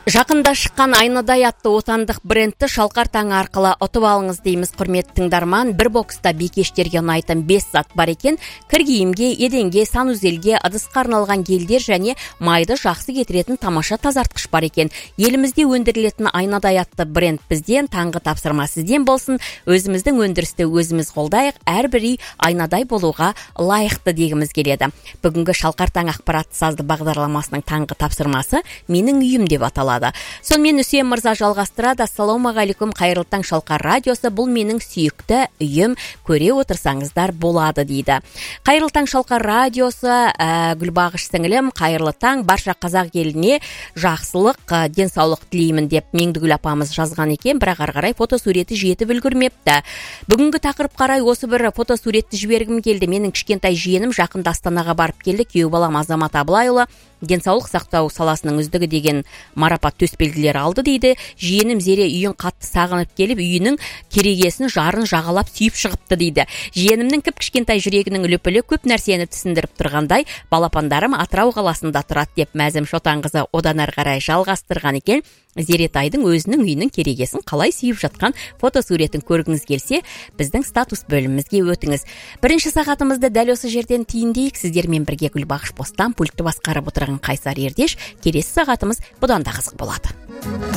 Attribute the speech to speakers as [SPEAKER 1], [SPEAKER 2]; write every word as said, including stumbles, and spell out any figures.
[SPEAKER 1] Жақында шыққан айнадай атты отандық брендті Шалқар таңы арқылы ұтып алыңыз дейміз, құрметті тыңдарман. Бір бокста бикештерге ұнайтын бес зат бар екен. Кір киімге, еденге, санузелге, ыдысқа арналған гельдер және майды жақсы кетіретін тамаша тазартқыш бар екен. Елімізде өндірілетін айнадай атты бренд бізден, таңғы тапсырма сізден болсын. Өзіміздің өндірісті өзіміз қолдайық, әрбір үй айнадай болуға лайықты дегіміз келеді. Бүгінгі Шалқар таң ақпаратты сазды бағдарламасының таңғы тапсырмасы менің үйім деп аталады. Сонымен Үсен мырза жалғастырады. Ассалаумағалейкум, қайырлы таң Шалқар радиосы, бұл менің сүйікті үйім, көре отырсаңыздар болады дейді. Қайырлы таң Шалқар радиосы, ә, Гүлбағыш сіңілім, қайырлы таң, барша қазақ еліне жақсылық, ә, денсаулық тілеймін деп Меңдігүл апамыз жазған екен, бірақ ары қарай фотосуреті жетіп үлгермепті. Бүгінгі тақырып қарай осы бір фотосуретті жібергім келді. Менің кішкентай жиенім жақында Астанаға барып келді. Күйеу балам Азамат Абылайұлы денсаулық сақтау саласының үздігі деген марапат төсбелгілер алды дейді. Жиенім Зере үйін қатты сағынып келіп, үйінің керегесін жарын жағалап сүйіп шығыпты дейді. Жиенімнің кіп кішкентай жүрегінің лүпілі көп нәрсені түсіндіріп тұрғандай, балапандарым Атырау қаласында тұрады деп Мәзім Шотанқызы одан ары қарай жалғастырған екен. Зеретайдың өзінің үйінің керегесін қалай сүйіп жатқан фотосуретін көргіңіз келсе, біздің статус бөлімімізге өтіңіз. Бірінші сағатымызды дәл осы жерден түйіндейік. Сіздермен бірге Гүлбағыш постан пультті басқарып отырған Қайсар Ердеш. Келесі сағатымыз бұдан да қызық болады.